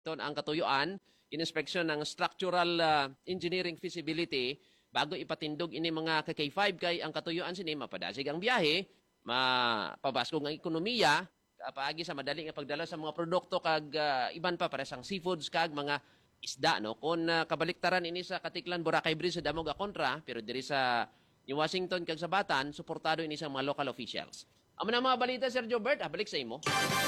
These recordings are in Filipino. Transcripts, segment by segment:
ang katuyuan, inspeksyon ng structural engineering feasibility bago ipatindog ini mga K5 kay ang katuyuan sini mapadasig ang biyahe, mapabaskog ang ekonomiya, paagi sa madali nga pagdala sa mga produkto kag iban pa para sang seafoods kag mga isda no kun kabaliktaran ini sa Katiklan Boracay Bridge sa Damog kontra pero diri sa New Washington kag sa Batan suportado ini sa mga local officials. Amo na mga balita Sir Jobert, balik sa imo.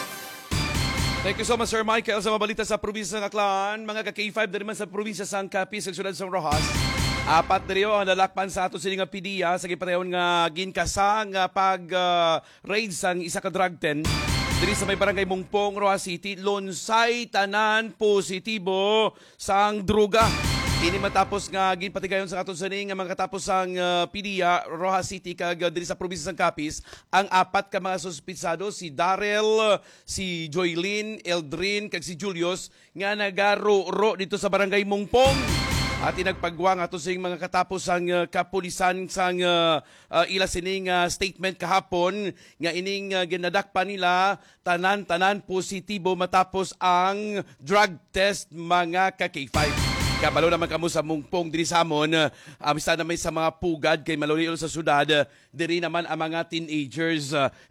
Thank you so much, Sir Michael, sa mabalita sa probinsya ng Aklan. Mga ka-K5 na naman sa probinsya sa Capiz, sa syudad sa Rojas. Apat na rin ang lalakpan sa ato sining PDEA sa gipareyon nga ginkasa nga pag-raid sang isa ka drug den. Diri sa may barangay Mungpong, Rojas City, lonsay tanan positibo sang druga. Ini matapos nga ginpatigayon sa aton sining nga makatapos ang PDEA Rojas City kag diri sa probinsya sang Capiz ang apat ka mga suspitsado si Darrell, si Joylyn, Eldrin kag si Julius nga nagaro-ro dito sa barangay Mungpong. At inagpagwang ato sing mga katapos ang kapulisan sang ila sining statement kahapon nga ining ginadakpan nila tanan-tanan positibo matapos ang drug test mga ka-K5. Kabalo naman kamo sa Mungpong diri sa amon, amista naman sa mga pugad kay malulio sa syudad, diri naman ang mga teenagers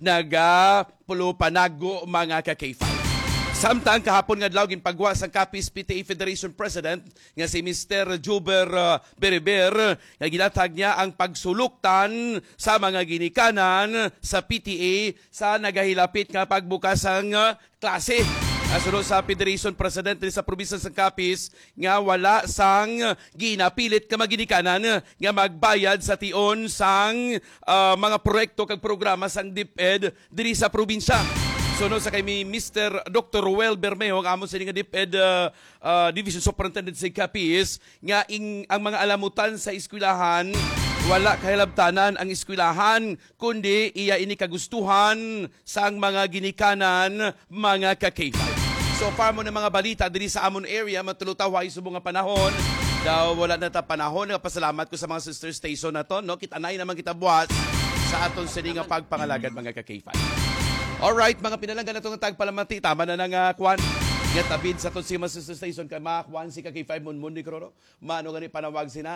nagapulo panago mga ka-K5. Samtang kahapon nga adlaw ginpagwa sa Capiz PTA Federation President nga si Mr. Juber Bereber nga ginatag niya ang pagsuluktan sa mga ginikanan sa PTA sa nagahilapit nga pagbukas ang klase. Asunod sa Federation President sa probinsya sa Capiz nga wala sang ginapilit ka maginikanan nga magbayad sa tion sang mga proyekto kag programa sang DepEd diri sa probinsya. Sunod sa kay Mr. Dr. Ruel Bermejo, ang amon sa nga DepEd Division Superintendent sa Capiz, nga ang mga alamutan sa eskwelahan, wala kahilabtanan ang eskwelahan, kundi iya ini kagustuhan sang mga ginikanan, mga ka-K5. So far mo na mga balita diri sa amon area, matulutaway sa mga panahon, daw wala na ta panahon, pasalamat ko sa mga sister station na to, no? Kitanay naman kita buhat sa aton sa nga pagpangalagad mga ka-K5. Alright, mga pinalanggan na itong tagpalamati. Tama na nga, Kwan. Nga tabid sa itong Simas Station kay mga Kwan, si Kaki5 Munmundi Kroro. Mano nga panawag sina,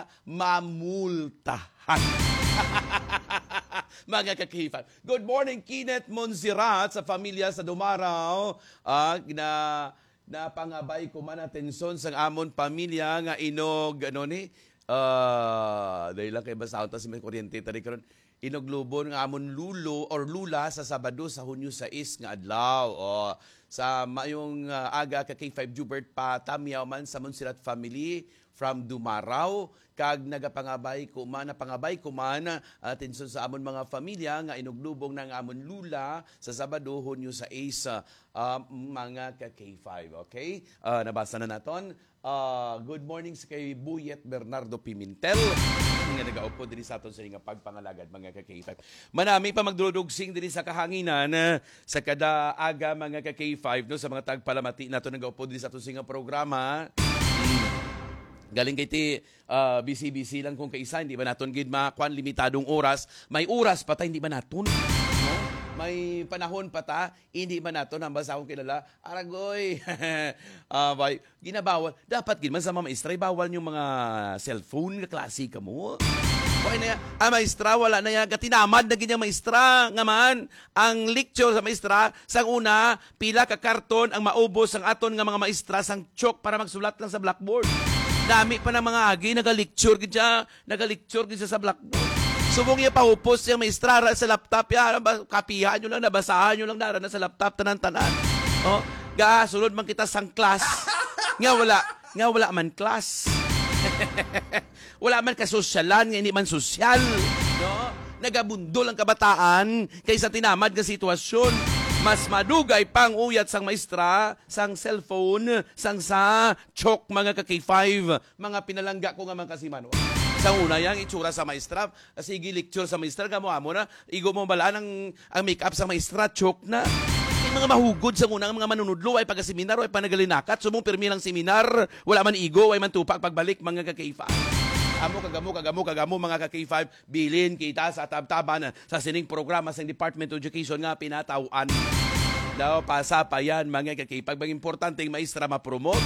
mamultahan. Mga Kaki5. Good morning, Kenneth Monserrat sa pamilya sa Dumaraw. Na pangabay ko man atensyon sa amon pamilya nga inog, dahil lang kay basahon ta si may kuryente tari karon inoglubon nga amon lulo or lula sa Sabado sa Hunyo 6 nga adlaw. Sa mayong aga ka K5 Jubert pa tamiyaw man sa Monserrat family from Dumaraw kag nagapangabay ko man atensyon sa amon mga pamilya nga inuglubong ng amon lula sa Sabado Hunyo 6 mga ka K5. Okay? Nabasa na naton. Good morning sa kay Buyet Bernardo Pimentel nga nagaupo diri sa aton sa nga pagpangalagad mga ka-K5. Manami pa magdudugsing diri sa kahanginan sa kada aga mga ka-K5 no sa mga tagpalamati nato nagaupo diri sa aton nga programa. Galing kay ti busy lang kung kaisa hindi ba naton gid makuan limitadong oras. May oras pa ta hindi ba naton? May panahon pa ta, hindi man nato nang basa akong kilala, aragoy, ginabawal. Dapat gid man sa mga maestra, bawal yung mga cellphone, klase ka mo. Okay na yan. Maestra, wala na yan. Katinamad na ganyang maestra. Nga man, ang lecture sa maestra, sang una, pila ka karton ang maubos ang aton nga mga maestra, sang chalk para magsulat lang sa blackboard. Dami pa ng mga agi, nagalecture gid sa blackboard. Subong niya pahupos yung maestra sa laptop ya, kapihan nyo lang, nabasahan nyo lang na sa laptop tanan-tanan. Sunod man kita sang class. Nga wala man class. Wala man kasosyalan, nga hindi man sosyal. No? Nagabundol ang kabataan kaysa tinamad nga sitwasyon. Mas madugay pang uyat sang maestra, sang cellphone, sang sa chok mga ka-K5, mga pinalangga ko nga man kasi man. Sa una yang itsura sa maestra, sige lecture sa maestra, gamo na, igo mo bala ang make-up sa maestra, chok na. Yung mga mahugod sa unang mga manunudlo, ay pag-seminar, ay panagalinakat, sumong pirmi ng seminar, wala man igo, ay man tupak pagbalik mga ka-K5. Kagamo, mga ka-K5, bilin kita sa tab-taban sa sining programa sa Department of Education nga pinatawan. Daw, pasa pa yan, mga ka-K5. Ang importante, maestra ma-promote.